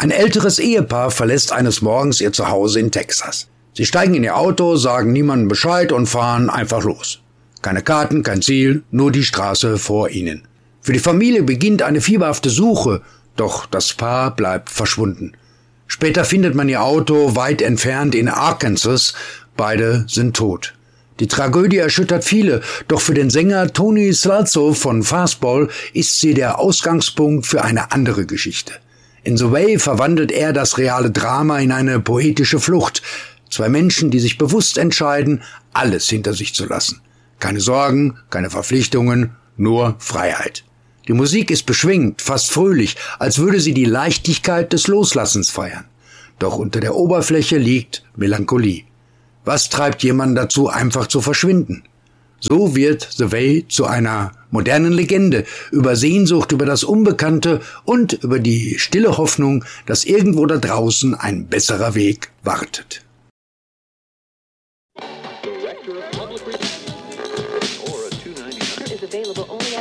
Ein älteres Ehepaar verlässt eines Morgens ihr Zuhause in Texas. Sie steigen in ihr Auto, sagen niemandem Bescheid und fahren einfach los. Keine Karten, kein Ziel, nur die Straße vor ihnen. Für die Familie beginnt eine fieberhafte Suche, doch das Paar bleibt verschwunden. Später findet man ihr Auto weit entfernt in Arkansas. Beide sind tot. Die Tragödie erschüttert viele, doch für den Sänger Tony Slazzo von Fastball ist sie der Ausgangspunkt für eine andere Geschichte. In The Way verwandelt er das reale Drama in eine poetische Flucht. Zwei Menschen, die sich bewusst entscheiden, alles hinter sich zu lassen. Keine Sorgen, keine Verpflichtungen, nur Freiheit. Die Musik ist beschwingt, fast fröhlich, als würde sie die Leichtigkeit des Loslassens feiern. Doch unter der Oberfläche liegt Melancholie. Was treibt jemanden dazu, einfach zu verschwinden? So wird The Way zu einer modernen Legende über Sehnsucht, über das Unbekannte und über die stille Hoffnung, dass irgendwo da draußen ein besserer Weg wartet. Director of Public Relations or a 299 is available only